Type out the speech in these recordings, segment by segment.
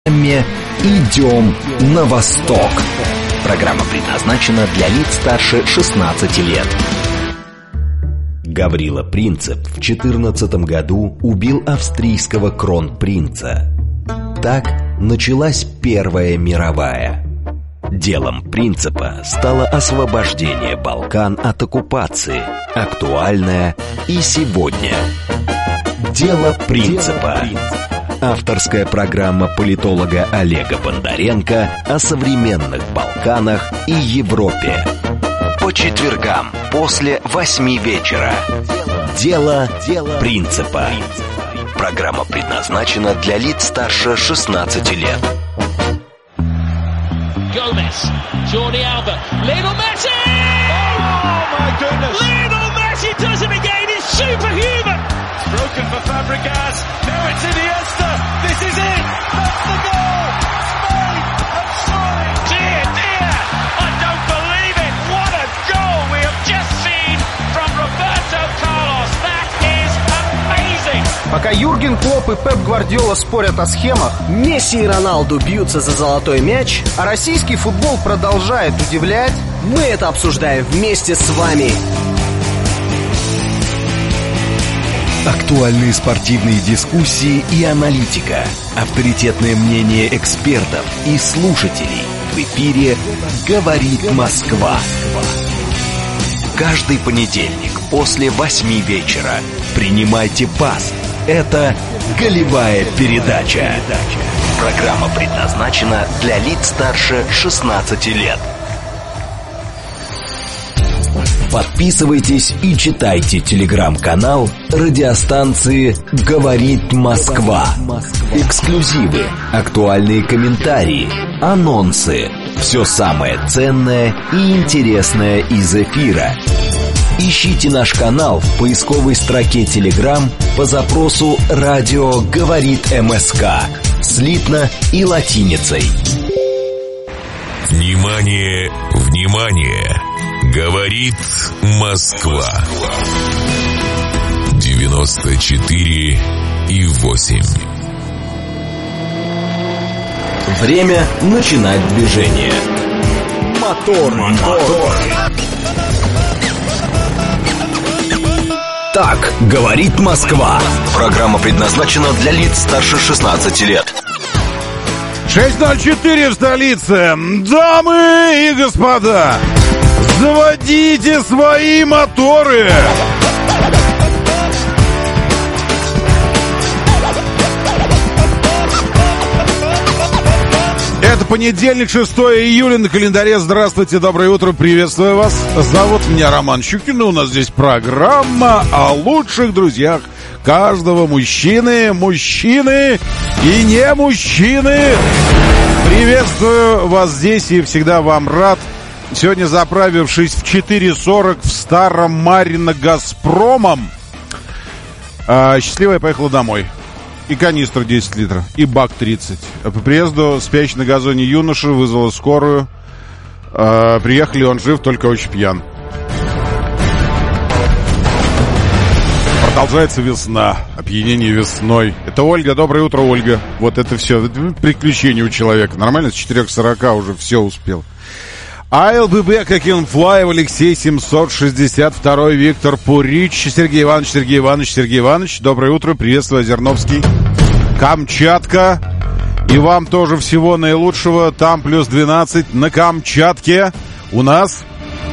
«Идем на восток». Программа предназначена для лиц старше 16 лет. Гаврила Принцип в 14 году убил австрийского кронпринца. Так началась Первая мировая. Делом Принципа стало освобождение Балкан от оккупации, актуальное и сегодня. Дело Принципа. Авторская программа политолога Олега Бондаренко о современных Балканах и Европе. По четвергам после 8 вечера. Дело Принципа. Программа предназначена для лиц старше 16 лет. Gomez, Jordi Alba, Lionel Messi! Oh my goodness! Lionel Messi does it again, he's superhuman! Broken for Fabregas, now it's Iniesta, this is it! That's the goal! Spain have scored! Dear, dear, I don't believe it! What a goal we have just seen from Roberto Carlos! That is amazing! Пока Юрген Клопп и Пеп Гвардиола спорят о схемах, Месси и Роналду бьются за золотой мяч, а российский футбол продолжает удивлять, мы это обсуждаем вместе с вами. Актуальные спортивные дискуссии и аналитика. Авторитетное мнение экспертов и слушателей. В эфире «Говорит Москва». Каждый понедельник после 8 вечера принимайте пас. Это «Голевая передача». Программа предназначена для лиц старше 16 лет. Подписывайтесь и читайте телеграм-канал радиостанции «Говорит Москва». Эксклюзивы, актуальные комментарии, анонсы. Все самое ценное и интересное из эфира. Ищите наш канал в поисковой строке Telegram по запросу «Радио говорит МСК» слитно и латиницей. Внимание, внимание! Говорит Москва. 94,8. Время начинать движение. Мотор. Так говорит Москва. Программа предназначена для лиц старше 16 лет. 6:04 в столице. Дамы и господа, заводите свои моторы. Это понедельник, 6 июля на календаре. Здравствуйте, доброе утро, приветствую вас. Зовут меня Роман Щукин, и у нас здесь программа о лучших друзьях каждого мужчины и не мужчины. Приветствую вас здесь и всегда вам рад. Сегодня, заправившись в 4:40 в Старом Марино «Газпромом», счастливая поехала домой. И канистра 10 литров, и бак 30. По приезду спящий на газоне юноша вызвала скорую. Приехали, он жив, только очень пьян. Продолжается весна, опьянение весной. Это Ольга, доброе утро, Ольга. Вот это все, это приключение у человека. Нормально, с 4:40 уже все успел. I'll be back, I can fly, Алексей 762, Виктор Пурич, Сергей Иванович, доброе утро, приветствую, Озерновский, Камчатка, и вам тоже всего наилучшего, там плюс 12 на Камчатке у нас.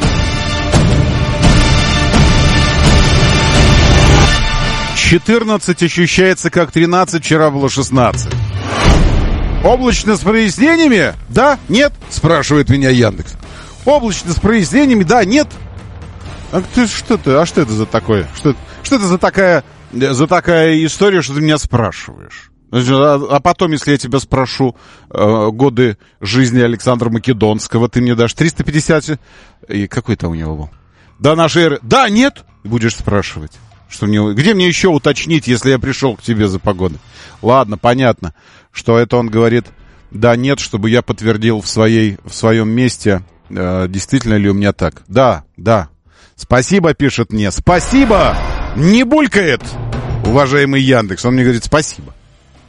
«14 ощущается как 13, вчера было 16. Облачно с прояснениями? Да? Нет?» спрашивает меня Яндекс. Облачно с прояснениями? Да? Нет? Что это за такое? Что это за такая история, что ты меня спрашиваешь? А потом, если я тебя спрошу годы жизни Александра Македонского, ты мне дашь 350... И какой там у него был? До нашей эры. Да? Нет? Будешь спрашивать. Где мне еще уточнить, если я пришел к тебе за погодой? Ладно, понятно, что это он говорит да, нет, чтобы я подтвердил в своем месте, действительно ли у меня так. Да. Спасибо, пишет мне. Спасибо! Не булькает, уважаемый Яндекс. Он мне говорит спасибо.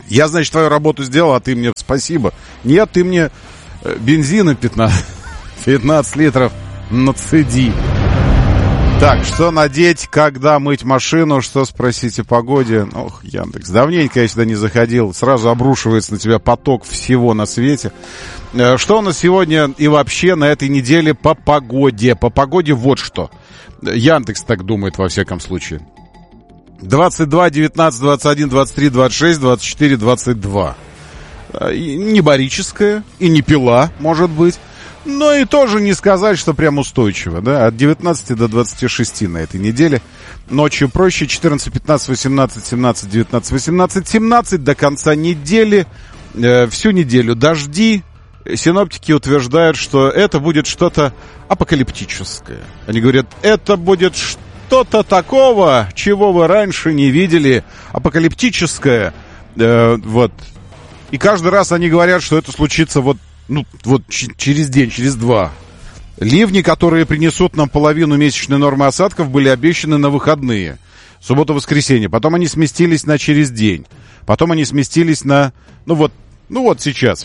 Я, значит, твою работу сделал, а ты мне спасибо. Нет, ты мне бензина 15 литров нацеди. Так, что надеть, когда мыть машину, что спросить о погоде? Ох, Яндекс, давненько я сюда не заходил. Сразу обрушивается на тебя поток всего на свете. Что у нас сегодня и вообще на этой неделе по погоде? По погоде вот что. Яндекс так думает во всяком случае. 22, 19, 21, 23, 26, 24, 22. Не барическая и не пила, может быть. Но и тоже не сказать, что прям устойчиво, да, от 19 до 26 на этой неделе. Ночью проще, 14, 15, 18, 17, 19, 18, 17 до конца недели. Всю неделю дожди. Синоптики утверждают, что это будет что-то апокалиптическое. Они говорят, это будет что-то такого, чего вы раньше не видели. Апокалиптическое. Вот. И каждый раз они говорят, что это случится вот через день, через два. Ливни, которые принесут нам половину месячной нормы осадков, были обещаны на выходные. Суббота-воскресенье. Потом они сместились на через день. Потом они сместились на... сейчас.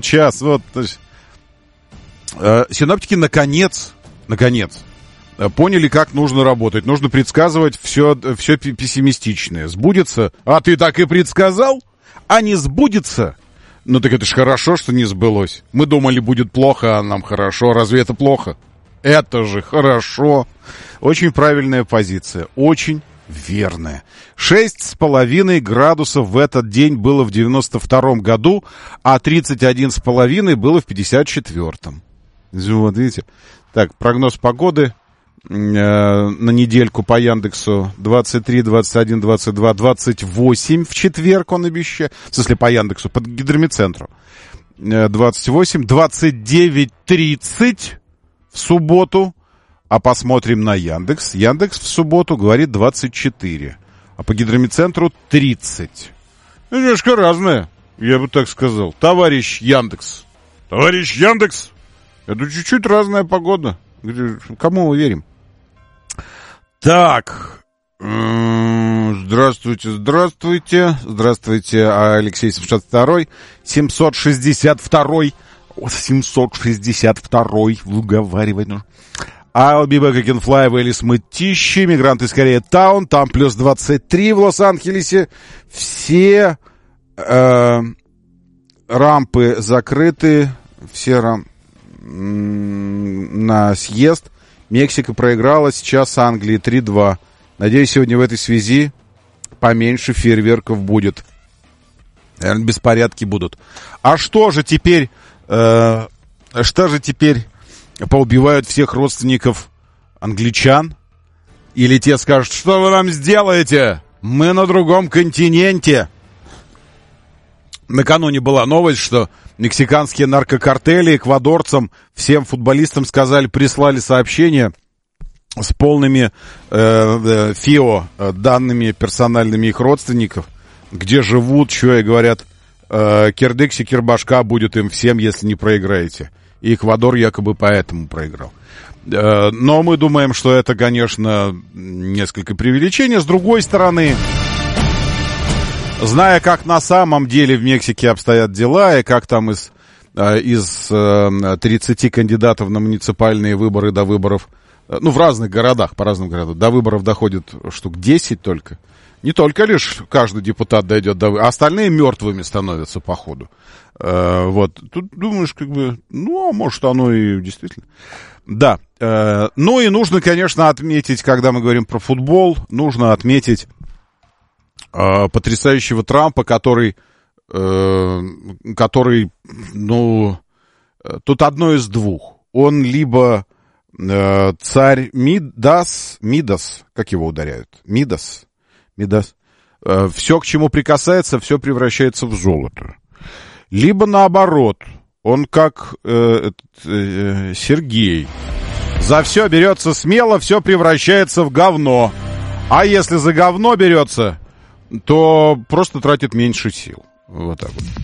Синоптики наконец, поняли, как нужно работать. Нужно предсказывать все пессимистичное. Сбудется? А ты так и предсказал? А не сбудется? Ну так это ж хорошо, что не сбылось. Мы думали, будет плохо, а нам хорошо. Разве это плохо? Это же хорошо. Очень правильная позиция. Очень верная. 6,5 градусов в этот день было в 92-м году, а 31,5 было в 54-м. Вот, видите? Так, прогноз погоды на недельку по Яндексу 23, 21, 22, 28 в четверг он обещает. В смысле по Яндексу, по гидромедцентру. 28, 29, 30 в субботу. А посмотрим на Яндекс. Яндекс в субботу говорит 24, а по гидромедцентру 30. Немножко разное, я бы так сказал. Товарищ Яндекс. Товарищ Яндекс. Это чуть-чуть разная погода. Кому мы верим? Так, здравствуйте, Алексей 762-й, 762-й, выговаривать нужно. I'll be back, I can fly, Вэлис Мытищи, мигранты из Корея Таун, там плюс 23 в Лос-Анджелесе, все рампы закрыты, на съезд. Мексика проиграла, сейчас Англии 3-2. Надеюсь, сегодня в этой связи поменьше фейерверков будет. Наверное, беспорядки будут. А что же теперь поубивают всех родственников англичан? Или те скажут, что вы нам сделаете? Мы на другом континенте. Накануне была новость, что мексиканские наркокартели эквадорцам, всем футболистам прислали сообщения с полными ФИО, данными персональными их родственников, где живут, что и говорят, кирдыкси, кирбашка будет им всем, если не проиграете. И Эквадор якобы поэтому проиграл. Но мы думаем, что это, конечно, несколько преувеличение. С другой стороны, зная, как на самом деле в Мексике обстоят дела, и как там из 30 кандидатов на муниципальные выборы до выборов, в разных городах, по разным городам, до выборов доходит штук 10 только. Не только лишь каждый депутат дойдет до выборов, а остальные мертвыми становятся по ходу. Вот. Тут думаешь, может, оно и действительно... Да. Ну и нужно, конечно, отметить, когда мы говорим про футбол, нужно отметить потрясающего Трампа, который, тут одно из двух. Он либо царь Мидас, как его ударяют? Мидас. Все, к чему прикасается, все превращается в золото. Либо наоборот, он как Сергей. За все берется смело, все превращается в говно. А если за говно берется, то просто тратит меньше сил. Вот так вот.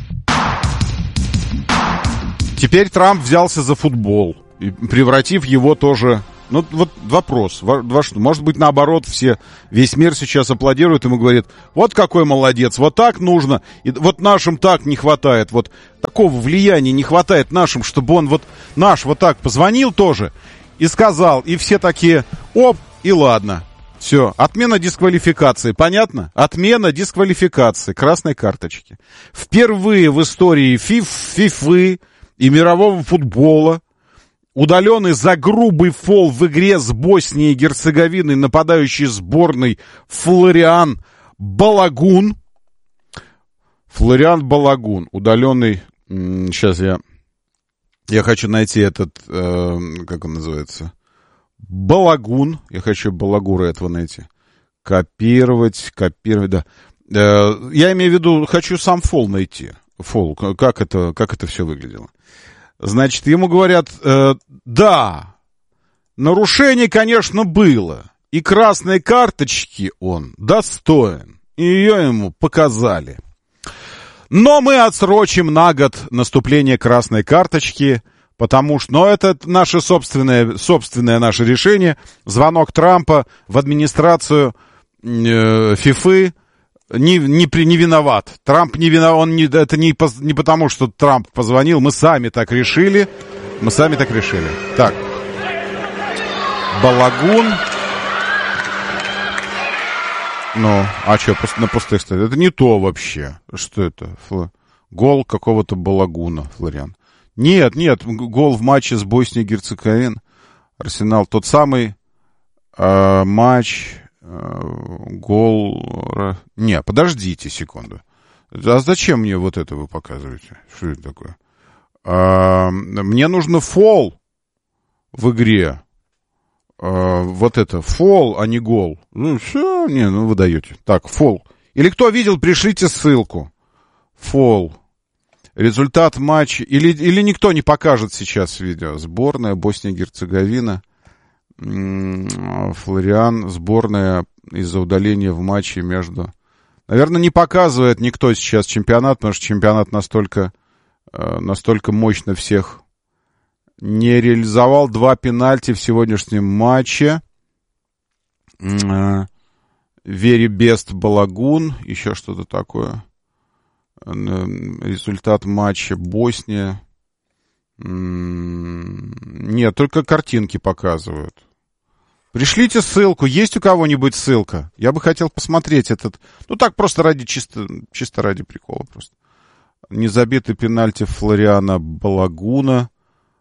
Теперь Трамп взялся за футбол, превратив его тоже Ну, вот вопрос. Может быть, наоборот, весь мир сейчас аплодирует, ему говорит, вот какой молодец, вот так нужно, и вот нашим так не хватает, вот такого влияния не хватает нашим, чтобы он вот наш вот так позвонил тоже и сказал, и все такие, оп, и ладно. Все, отмена дисквалификации, понятно? Отмена дисквалификации, красной карточки. Впервые в истории ФИФы и мирового футбола удаленный за грубый фол в игре с Боснией и Герцеговиной нападающий сборной Флориан Балагун. Флориан Балагун, удаленный... Сейчас я хочу найти этот... как он называется? Балагун. Я хочу Балагура этого найти. Копировать, да. Я имею в виду, хочу сам фол найти. Фол, как это все выглядело. Значит, ему говорят, да, нарушение, конечно, было. И красной карточки он достоин. И ее ему показали. Но мы отсрочим на год наступление красной карточки, потому что, это наше собственное наше решение. Звонок Трампа в администрацию ФИФы не виноват. Трамп не виноват. Это не потому, что Трамп позвонил. Мы сами так решили. Так. Балагун. Ну, а что, на пустых стоит? Это не то вообще. Что это? Гол какого-то Балагуна, Флориан. Нет, гол в матче с Боснией и Герцеговиной. Арсенал, тот самый матч... Гол... Не, подождите секунду. А зачем мне вот это вы показываете? Что это такое? Мне нужно фол в игре. Вот это, фол, а не гол. Ну, все, вы даете. Так, фол. Или кто видел, пришлите ссылку. Фол. Результат матча. Или никто не покажет сейчас видео. Сборная Босния и Герцеговина. Флориан, сборная из-за удаления в матче между... Наверное, не показывает никто сейчас чемпионат, потому что чемпионат настолько мощно всех не реализовал. 2 пенальти в сегодняшнем матче. Very best Балагун. Еще что-то такое. Результат матча Босния. Нет, только картинки показывают. Пришлите ссылку. Есть у кого-нибудь ссылка? Я бы хотел посмотреть этот... Ну, так просто чисто ради прикола просто. Незабитый пенальти Флориана Балагуна.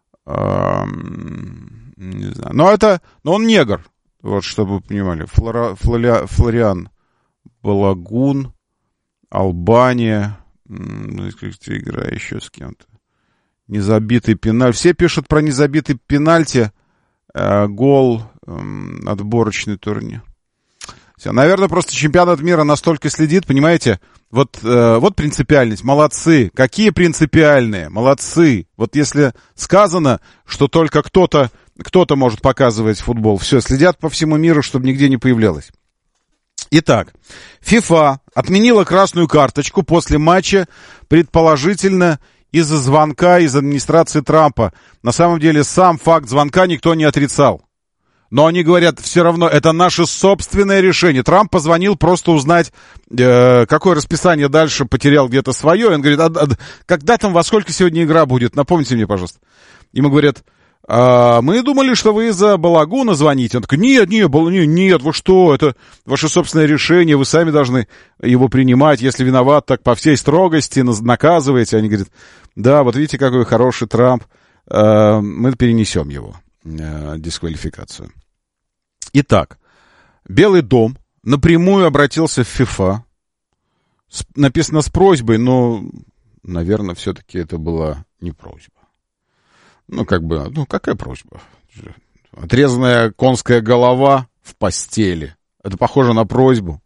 Не знаю. Но он негр. Вот, чтобы вы понимали. Флориан Балагун. Албания. Игра еще с кем-то. Незабитый пенальти. Все пишут про незабитый пенальти. Гол, отборочный турнир. Все. Наверное, просто чемпионат мира настолько следит, понимаете? Вот принципиальность. Молодцы. Какие принципиальные? Молодцы. Вот если сказано, что только кто-то может показывать футбол, все, следят по всему миру, чтобы нигде не появлялось. Итак, ФИФА отменила красную карточку после матча, предположительно, из-за звонка из администрации Трампа. На самом деле, сам факт звонка никто не отрицал. Но они говорят, все равно, это наше собственное решение. Трамп позвонил просто узнать, какое расписание дальше, потерял где-то свое. И он говорит, когда там, во сколько сегодня игра будет? Напомните мне, пожалуйста. Ему говорят, мы думали, что вы из-за Балагуна звоните. Он такой, нет, вы что, это ваше собственное решение, вы сами должны его принимать. Если виноват, так по всей строгости наказываете. Они говорят, да, вот видите, какой хороший Трамп, мы перенесем его, дисквалификацию. Итак, Белый дом напрямую обратился в ФИФА. Написано с просьбой, но, наверное, все-таки это была не просьба. Какая просьба? Отрезанная конская голова в постели. Это похоже на просьбу.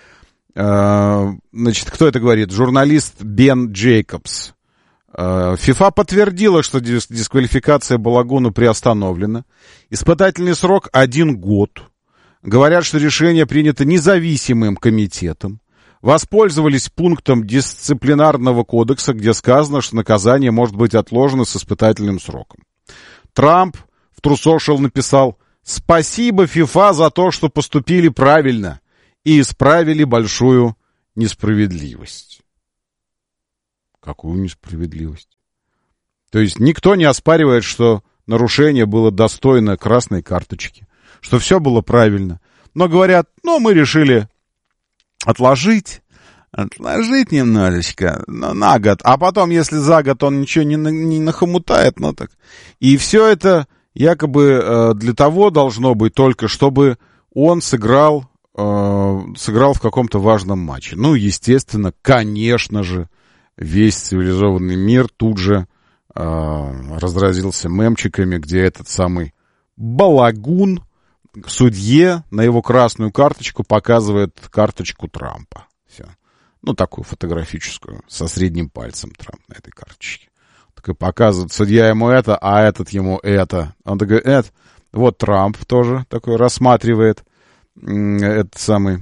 Значит, кто это говорит? Журналист Бен Джейкобс. ФИФА подтвердила, что дисквалификация Балагуна приостановлена. Испытательный срок 1 год. Говорят, что решение принято независимым комитетом. Воспользовались пунктом дисциплинарного кодекса, где сказано, что наказание может быть отложено с испытательным сроком. Трамп в True Social написал: Спасибо, ФИФА, за то, что поступили правильно и исправили большую несправедливость. Какую несправедливость? То есть никто не оспаривает, что нарушение было достойно красной карточки, что все было правильно. Но говорят, мы решили отложить немножечко, на год. А потом, если за год он ничего не нахомутает, так. И все это якобы для того должно быть только, чтобы он сыграл в каком-то важном матче. Естественно, конечно же, весь цивилизованный мир тут же разразился мемчиками, где этот самый балагун судье на его красную карточку показывает карточку Трампа. Все. Такую фотографическую, со средним пальцем Трамп на этой карточке. Так и показывает судья ему это, а этот ему это. Он такой, вот Трамп тоже такой рассматривает этот самый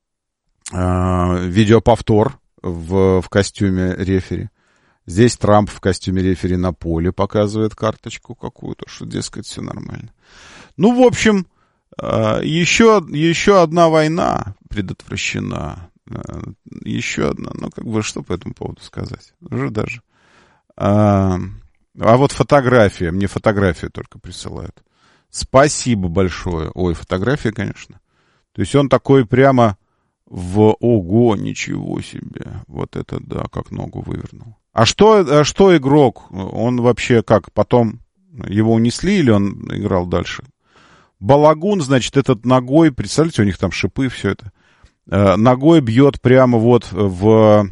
видеоповтор в костюме рефери. Здесь Трамп в костюме рефери на поле показывает карточку какую-то, что, дескать, все нормально. В общем, еще одна война предотвращена. Еще одна. Что по этому поводу сказать? Уже даже. А вот фотография. Мне фотографию только присылают. Спасибо большое. Ой, фотография, конечно. То есть он такой прямо ого, ничего себе. Вот это да, как ногу вывернул. А что игрок? Он вообще как? Потом его унесли или он играл дальше? Балагун, значит, этот ногой, представляете, у них там шипы, все это. Ногой бьет прямо вот в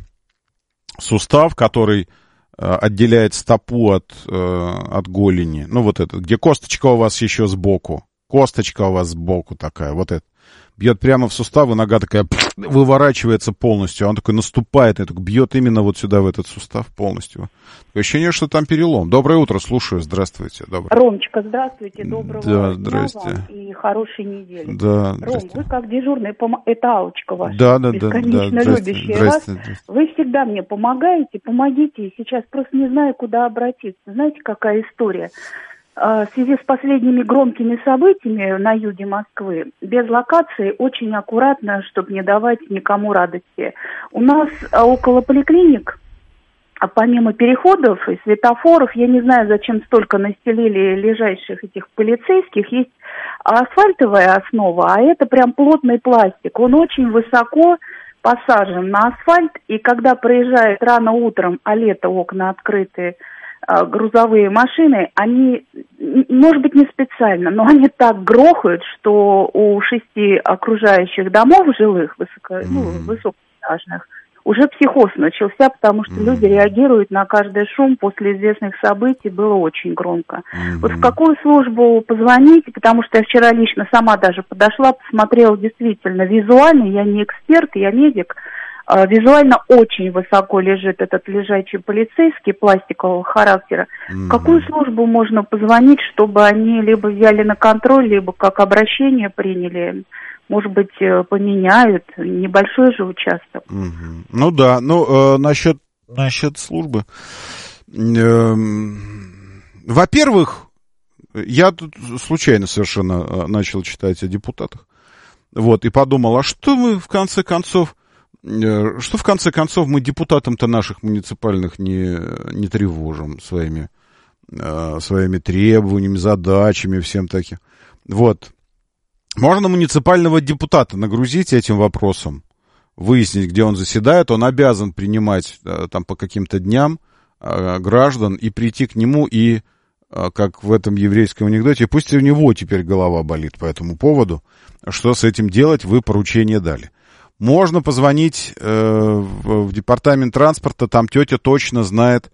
сустав, который отделяет стопу от голени. Вот этот, где косточка у вас еще сбоку. Косточка у вас сбоку такая, вот это. Бьет прямо в сустав, и нога такая выворачивается полностью. Он такой наступает, и так бьет именно вот сюда, в этот сустав полностью. Такое ощущение, что там перелом. Доброе утро, слушаю. Здравствуйте. Ромочка, здравствуйте. Доброго дня здрасте. вам и хорошей недели. Да, Ром, вы как дежурный, это Аллочка ваша, да, бесконечно любящая вас. Вы всегда мне помогаете, помогите. Сейчас просто не знаю, куда обратиться. Знаете, какая история? В связи с последними громкими событиями на юге Москвы, без локации очень аккуратно, чтобы не давать никому радости. У нас около поликлиник, помимо переходов и светофоров, я не знаю, зачем столько настелили лежащих этих полицейских, есть асфальтовая основа, а это прям плотный пластик. Он очень высоко посажен на асфальт, и когда проезжает рано утром, а лето окна открыты, грузовые машины, они, может быть, не специально, но они так грохают, что у 6 окружающих домов жилых, высокоэтажных, уже психоз начался, потому что люди реагируют на каждый шум. После известных событий было очень громко. Вот в какую службу позвонить, потому что я вчера лично сама даже подошла, посмотрела действительно визуально, я не эксперт, я медик, визуально очень высоко лежит этот лежачий полицейский пластикового характера. В какую службу можно позвонить, чтобы они либо взяли на контроль, либо как обращение приняли? Может быть, поменяют? Небольшой же участок. Насчет службы. Во-первых, я тут случайно совершенно начал читать о депутатах. И подумал, а что мы в конце концов мы депутатам-то наших муниципальных не тревожим своими требованиями, задачами, всем таким. Можно муниципального депутата нагрузить этим вопросом, выяснить, где он заседает, он обязан принимать там по каким-то дням граждан и прийти к нему и, как в этом еврейском анекдоте, пусть у него теперь голова болит по этому поводу, что с этим делать, вы поручение дали. Можно позвонить в департамент транспорта, там тетя точно знает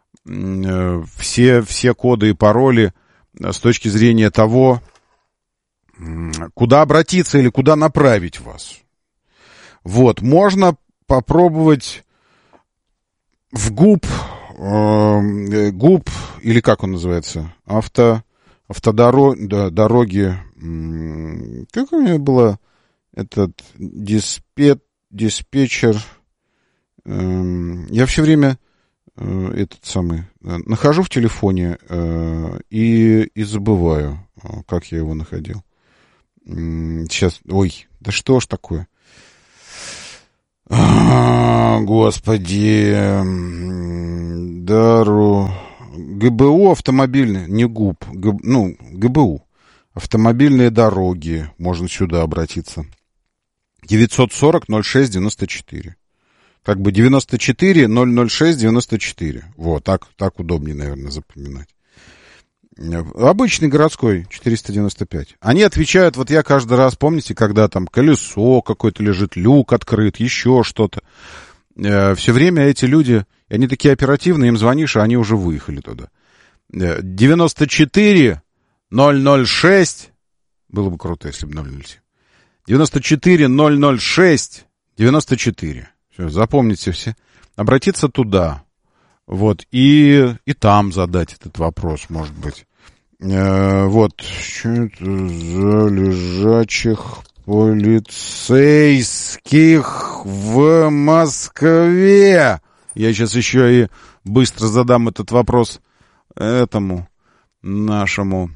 все коды и пароли с точки зрения того, куда обратиться или куда направить вас. Можно попробовать в ГУП, или как он называется, дороги, как у меня было этот диспетчер, я все время нахожу в телефоне и забываю, как я его находил. Сейчас, ой, да что ж такое? Господи, ГБУ автомобильные, не ГУП, ГБУ. Автомобильные дороги, можно сюда обратиться. 940-06-94. Как бы 94-006-94. Вот, так удобнее, наверное, запоминать. Обычный городской, 495. Они отвечают, вот я каждый раз, помните, когда там колесо какое-то лежит, люк открыт, еще что-то. Все время эти люди, они такие оперативные, им звонишь, а они уже выехали туда. 94-006, было бы круто, если бы 007. 94-006-94. Все, запомните все. Обратиться туда. Вот, и там задать этот вопрос, может быть. Вот, что это за лежачих полицейских в Москве? Я сейчас еще и быстро задам этот вопрос этому нашему.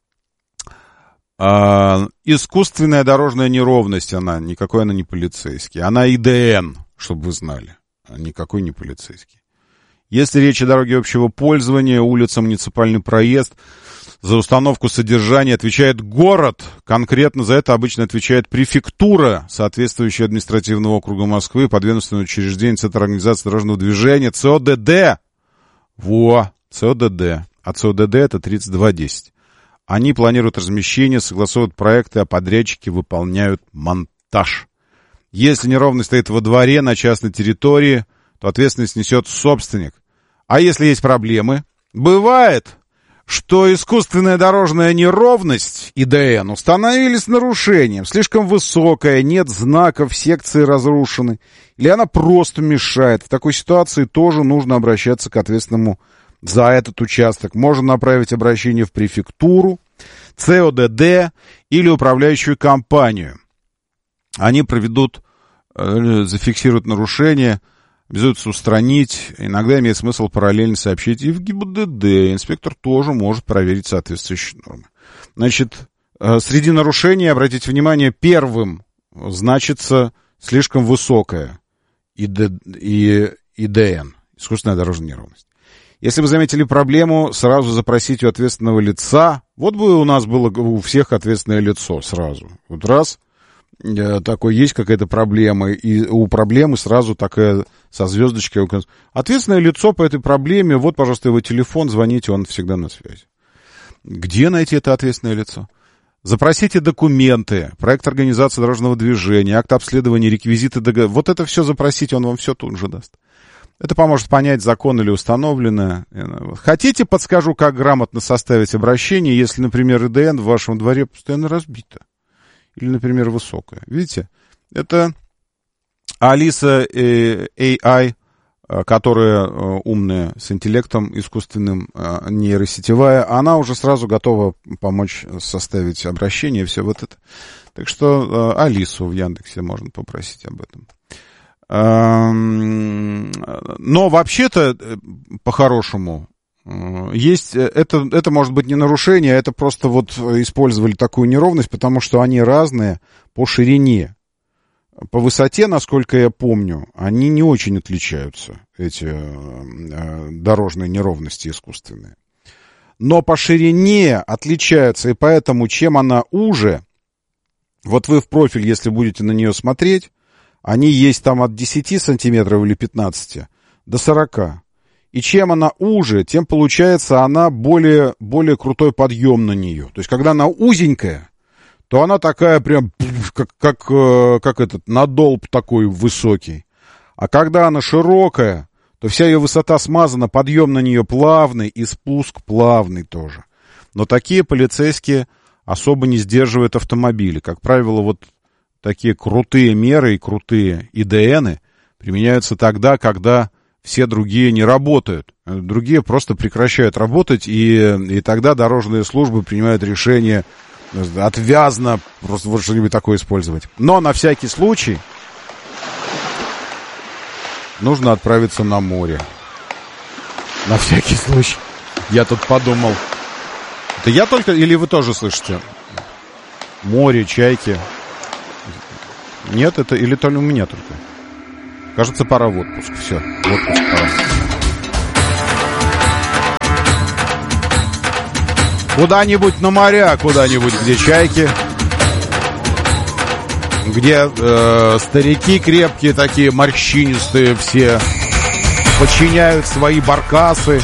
Искусственная дорожная неровность, никакой она не полицейский. Она ИДН, чтобы вы знали, а никакой не полицейский. Если речь о дороге общего пользования, улица, муниципальный проезд, за установку содержания отвечает город. Конкретно за это обычно отвечает префектура, соответствующая административного округа Москвы, подведомственное учреждение Центра организации дорожного движения, ЦОДД. ЦОДД. А ЦОДД это 3210. Они планируют размещение, согласовывают проекты, а подрядчики выполняют монтаж. Если неровность стоит во дворе на частной территории, то ответственность несет собственник. А если есть проблемы? Бывает, что искусственная дорожная неровность ИДН установили с нарушением, слишком высокая, нет знаков, секции разрушены, или она просто мешает. В такой ситуации тоже нужно обращаться к ответственному за этот участок. Можно направить обращение в префектуру, ЦОДД или управляющую компанию. Они зафиксируют нарушение, обязуются устранить. Иногда имеет смысл параллельно сообщить и в ГИБДД. Инспектор тоже может проверить соответствующие нормы. Значит, среди нарушений, обратите внимание, первым значится слишком высокая ИДН, искусственная дорожная неровность. Если вы заметили проблему, сразу запросите у ответственного лица. Вот бы у нас было у всех ответственное лицо сразу. Вот раз такой есть какая-то проблема, и у проблемы сразу такая со звездочкой. Ответственное лицо по этой проблеме, вот, пожалуйста, его телефон, звоните, он всегда на связи. Где найти это ответственное лицо? Запросите документы, проект организации дорожного движения, акт обследования, реквизиты договора. Вот это все запросите, он вам все тут же даст. Это поможет понять, законно ли установлено. Хотите, подскажу, как грамотно составить обращение, если, например, ИДН в вашем дворе постоянно разбита? Или, например, высокая. Видите, это Алиса AI, которая умная, с интеллектом искусственным, нейросетевая, она уже сразу готова помочь составить обращение, все вот это. Так что Алису в Яндексе можно попросить об этом. Но вообще-то, по-хорошему, есть, это может быть не нарушение, это просто вот использовали такую неровность, потому что они разные по ширине. По высоте, насколько я помню, они не очень отличаются, эти дорожные неровности искусственные. Но по ширине отличаются, и поэтому, чем она уже, вот вы в профиль, если будете на нее смотреть, они есть там от 10 сантиметров или 15 до 40. И чем она уже, тем, получается, она более крутой подъем на нее. То есть, когда она узенькая, то она такая прям, как этот надолб такой высокий. А когда она широкая, то вся ее высота смазана, подъем на нее плавный и спуск плавный тоже. Но такие полицейские особо не сдерживают автомобили. Как правило, вот такие крутые меры и крутые ИДНы применяются тогда, когда все другие не работают. Другие просто прекращают работать, и тогда дорожные службы принимают решение отвязно просто вот что-нибудь такое использовать. Но на всякий случай нужно отправиться на море. На всякий случай. Я тут подумал. Это я только, или вы тоже слышите? Море, чайки. Нет, это или то ли у меня только? Кажется, пора в отпуск. Все, в отпуск пора. Куда-нибудь на моря, куда-нибудь, где чайки, где старики крепкие такие, морщинистые все, подчиняют свои баркасы.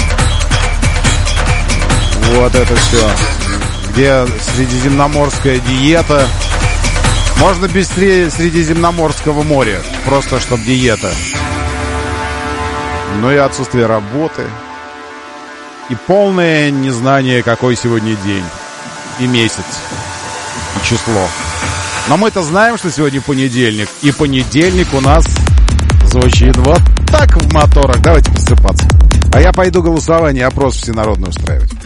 Вот это все. Где средиземноморская диета. Можно без Средиземноморского моря. Просто чтоб диета. Ну и отсутствие работы. И полное незнание, какой сегодня день. И месяц. И число. Но мы-то знаем, что сегодня понедельник. И понедельник у нас звучит вот так в моторах. Давайте просыпаться. А я пойду голосование, опрос всенародный устраивать.